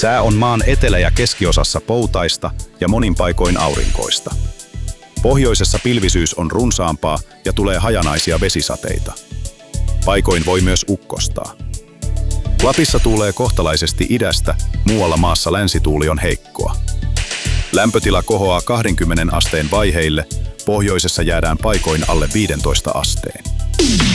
Sää on maan etelä- ja keskiosassa poutaista ja monin paikoin aurinkoista. Pohjoisessa pilvisyys on runsaampaa ja tulee hajanaisia vesisateita. Paikoin voi myös ukkostaa. Lapissa tuulee kohtalaisesti idästä, muualla maassa länsituuli on heikkoa. Lämpötila kohoaa 20 asteen vaiheille, pohjoisessa jäädään paikoin alle 15 asteen.